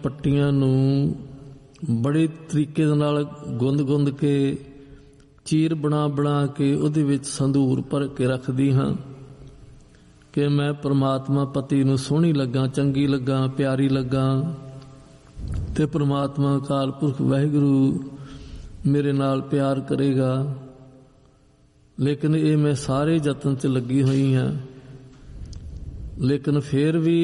ਪੱਟੀਆਂ ਨੂੰ ਬੜੇ ਤਰੀਕੇ ਦੇ ਨਾਲ ਗੁੰਦ ਕੇ ਚੀਰ ਬਣਾ ਕੇ ਉਹਦੇ ਵਿੱਚ ਸੰਧੂਰ ਭਰ ਕੇ ਰੱਖਦੀ ਹਾਂ ਕਿ ਮੈਂ ਪ੍ਰਮਾਤਮਾ ਪਤੀ ਨੂੰ ਸੋਹਣੀ ਲੱਗਾ, ਚੰਗੀ ਲੱਗਾ, ਪਿਆਰੀ ਲੱਗਾ ਤੇ ਪ੍ਰਮਾਤਮਾ ਅਕਾਲ ਪੁਰਖ ਵਾਹਿਗੁਰੂ ਮੇਰੇ ਨਾਲ ਪਿਆਰ ਕਰੇਗਾ। ਲੇਕਿਨ ਇਹ ਮੈਂ ਸਾਰੇ ਯਤਨ 'ਚ ਲੱਗੀ ਹੋਈ ਹਾਂ, ਲੇਕਿਨ ਫਿਰ ਵੀ